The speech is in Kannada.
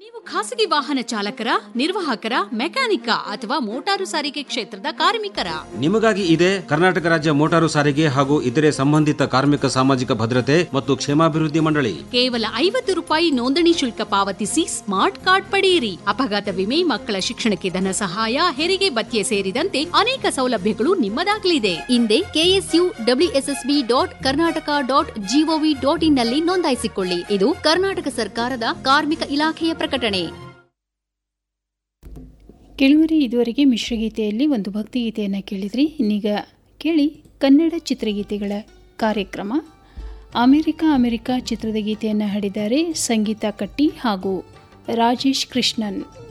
ನೀವು ಖಾಸಗಿ ವಾಹನ ಚಾಲಕರ, ನಿರ್ವಾಹಕರ, ಮೆಕ್ಯಾನಿಕ ಅಥವಾ ಮೋಟಾರು ಸಾರಿಗೆ ಕ್ಷೇತ್ರದ ಕಾರ್ಮಿಕರ? ನಿಮಗಾಗಿ ಇದೆ ಕರ್ನಾಟಕ ರಾಜ್ಯ ಮೋಟಾರು ಸಾರಿಗೆ ಹಾಗೂ ಇತರೆ ಸಂಬಂಧಿತ ಕಾರ್ಮಿಕ ಸಾಮಾಜಿಕ ಭದ್ರತೆ ಮತ್ತು ಕ್ಷೇಮಾಭಿವೃದ್ಧಿ ಮಂಡಳಿ. ಕೇವಲ ₹50 ನೋಂದಣಿ ಶುಲ್ಕ ಪಾವತಿಸಿ ಸ್ಮಾರ್ಟ್ ಕಾರ್ಡ್ ಪಡೆಯಿರಿ. ಅಪಘಾತ ವಿಮೆ, ಮಕ್ಕಳ ಶಿಕ್ಷಣಕ್ಕೆ ಧನ ಸಹಾಯ, ಹೆರಿಗೆ ಭತ್ಯೆ ಸೇರಿದಂತೆ ಅನೇಕ ಸೌಲಭ್ಯಗಳು ನಿಮ್ಮದಾಗಲಿದೆ. ಹಿಂದೆ KSUWSSB.Karnataka.gov.in ನಲ್ಲಿ ನೋಂದಾಯಿಸಿಕೊಳ್ಳಿ. ಇದು ಕರ್ನಾಟಕ ಸರ್ಕಾರದ ಕಾರ್ಮಿಕ ಇಲಾಖೆಯ ಪ್ರಕಟಣೆ. ಕೆಳವರಿ ಇದುವರೆಗೆ ಮಿಶ್ರಗೀತೆಯಲ್ಲಿ ಒಂದು ಭಕ್ತಿಗೀತೆಯನ್ನು ಕೇಳಿದ್ರಿ. ಇನ್ನೀಗ ಕೇಳಿ ಕನ್ನಡ ಚಿತ್ರಗೀತೆಗಳ ಕಾರ್ಯಕ್ರಮ. ಅಮೆರಿಕ ಚಿತ್ರದ ಗೀತೆಯನ್ನು ಹಾಡಿದ್ದಾರೆ ಸಂಗೀತ ಕಟ್ಟಿ ಹಾಗೂ ರಾಜೇಶ್ ಕೃಷ್ಣನ್.